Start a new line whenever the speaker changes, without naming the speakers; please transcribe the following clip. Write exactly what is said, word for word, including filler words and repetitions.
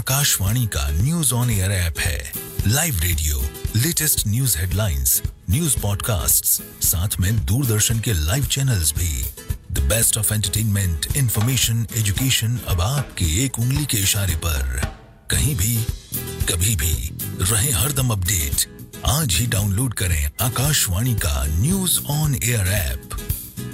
आकाशवाणी का news on air app है। Live radio, latest news headlines, news podcasts, साथ में दूरदर्शन के लाइव चैनल्स भी। The best of entertainment, information, education अब आपके एक उंगली के इशारे पर। कहीं भी, कभी भी, रहे हरदम अपडेट। आज ही डाउनलोड करें आकाशवाणी का न्यूज ऑन एयर ऐप।